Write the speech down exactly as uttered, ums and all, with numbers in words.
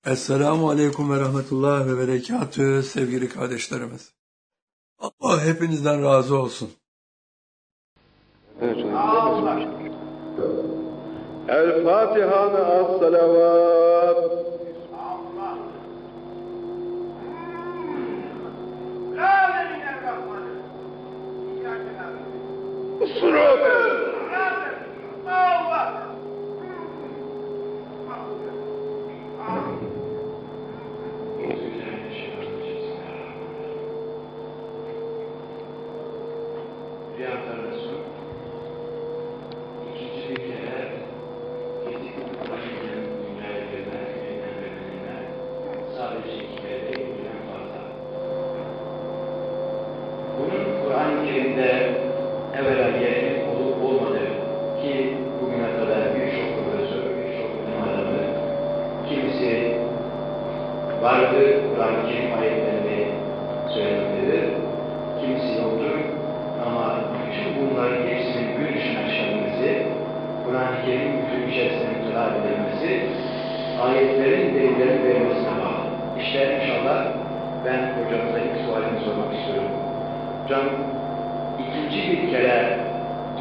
Esselamu Aleyküm ve Rahmetullah ve Berekatühü sevgili kardeşlerimiz. Allah hepinizden razı olsun. Evet, El Fatiha ve as-salavat. Sırat. Riyad-ı Resul ikinci bir kere etik Kur'an-ı dünyaya verilen eğitimlerine sadece iki kere değil, birden fazla. Bunun Kur'an-ı Kerim'de evvela yerinin olup olmadığı ki bugüne kadar birçok profesör, birçok bilim adamı kimisi vardı Kur'an-ı Kerim ayetlerini söylemektedir, kimisi yoktur. Ama bütün bunların hepsinin gün dışına çıkarılması, Kur'an-ı Kerim bütün içerisinde mütelah edilmesi, ayetlerin delillerini verilmesine bağlı. İşte inşallah ben hocamıza ilk sualini sormak istiyorum. Hocam, ikinci bir kere